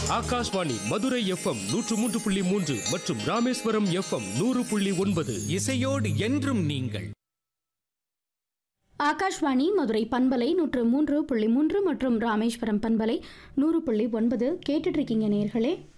Akashvani Madurai FM 103.3 மற்றும் Rameswaram FM 100.9. இசையோடு என்றும் நீங்கள். ஆகாஷ்வாணி மதுரை பண்பலை 103.3 மற்றும் ராமேஸ்வரம் பண்பலை 100.9 கேட்டுட்டு இருக்கீங்க நேயர்களே.